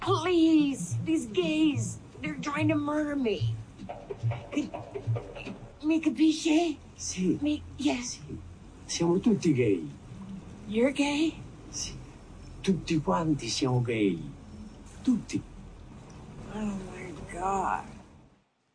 Please, these gays, they're trying to murder me. Mi capisce? Sì. Yes. Sì. Siamo tutti gay. You're gay? Sì. Tutti quanti siamo gay. Tutti. Oh my God.